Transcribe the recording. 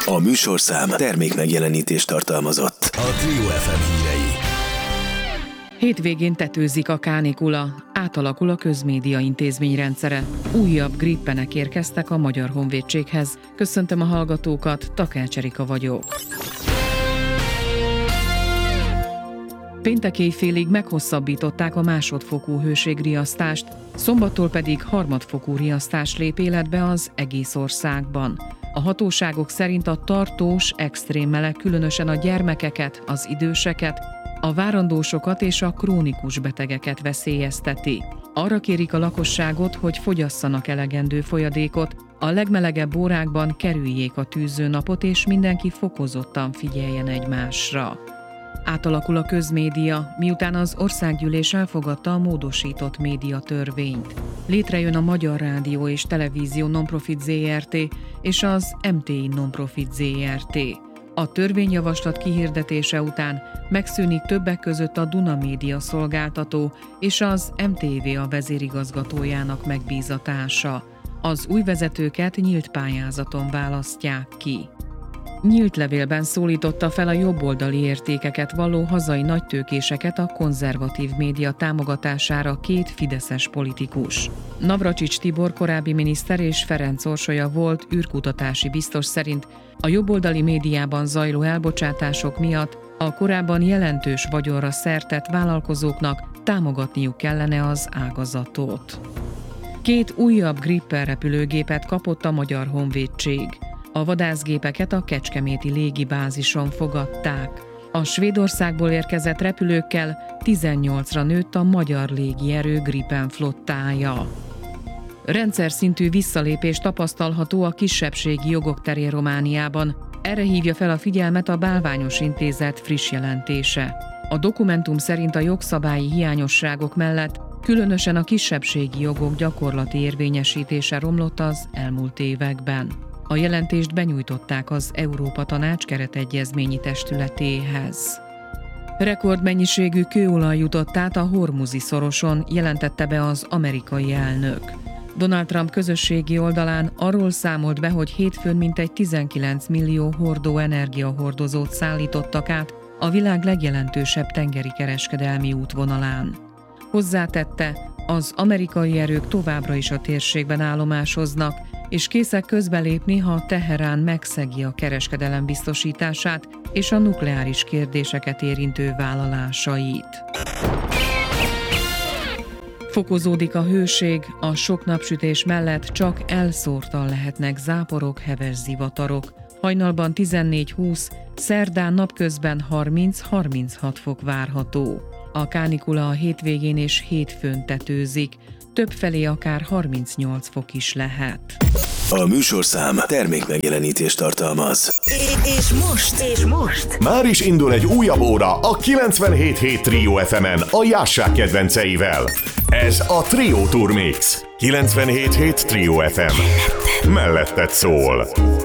A műsorszám termékmegjelenítést tartalmazott. A Trio FM hírei. Hétvégén tetőzik a kánikula, átalakul a közmédia intézményrendszere. Újabb grippenek érkeztek a Magyar Honvédséghez. Köszöntöm a hallgatókat, Takács Erika vagyok. Péntek éjfélig meghosszabbították a másodfokú hőségriasztást, szombattól pedig harmadfokú riasztás lép életbe az egész országban. A hatóságok szerint a tartós, extrém meleg különösen a gyermekeket, az időseket, a várandósokat és a krónikus betegeket veszélyezteti. Arra kérik a lakosságot, hogy fogyasszanak elegendő folyadékot, a legmelegebb órákban kerüljék a tűzőnapot és mindenki fokozottan figyeljen egymásra. Átalakul a közmédia, miután az Országgyűlés elfogadta a módosított médiatörvényt. Létrejön a Magyar Rádió és Televízió Nonprofit Zrt. És az MTI Nonprofit Zrt. A törvényjavaslat kihirdetése után megszűnik többek között a Duna Média szolgáltató és az MTV a vezérigazgatójának megbízatása. Az új vezetőket nyílt pályázaton választják ki. Nyílt levélben szólította fel a jobboldali értékeket valló hazai nagytőkéseket a konzervatív média támogatására két fideszes politikus. Navracsics Tibor korábbi miniszter és Ferenc Orsolya volt űrkutatási biztos szerint a jobboldali médiában zajló elbocsátások miatt a korábban jelentős vagyonra szert tett vállalkozóknak támogatniuk kellene az ágazatot. Két újabb Gripen repülőgépet kapott a Magyar Honvédség. A vadászgépeket a kecskeméti légibázison fogadták. A Svédországból érkezett repülőkkel 18-ra nőtt a magyar légierő Gripen flottája. Rendszer szintű visszalépés tapasztalható a kisebbségi jogok terén Romániában. Erre hívja fel a figyelmet a Bálványos Intézet friss jelentése. A dokumentum szerint a jogszabályi hiányosságok mellett különösen a kisebbségi jogok gyakorlati érvényesítése romlott az elmúlt években. A jelentést benyújtották az Európa Tanács keretegyezményi testületéhez. Rekordmennyiségű kőolaj jutott át a Hormuzi szoroson, jelentette be az amerikai elnök. Donald Trump közösségi oldalán arról számolt be, hogy hétfőn mintegy 19 millió hordó energiahordozót szállítottak át a világ legjelentősebb tengeri kereskedelmi útvonalán. Hozzátette, az amerikai erők továbbra is a térségben állomásoznak, és készek közbelépni, ha Teherán megszegi a kereskedelem biztosítását és a nukleáris kérdéseket érintő vállalásait. Fokozódik a hőség, a sok napsütés mellett csak elszórtan lehetnek záporok, heves zivatarok. Hajnalban 14-20, szerdán napközben 30-36 fok várható. A kánikula a hétvégén és hétfőn tetőzik, többfelé akár 38 fok is lehet. A műsorszám termékmegjelenítést tartalmaz. És most? Már is indul egy újabb óra a 97.7 Trio FM-en a Jássák kedvenceivel. Ez a Trio Tour Mix. 97.7 Trio FM. Melletted szól.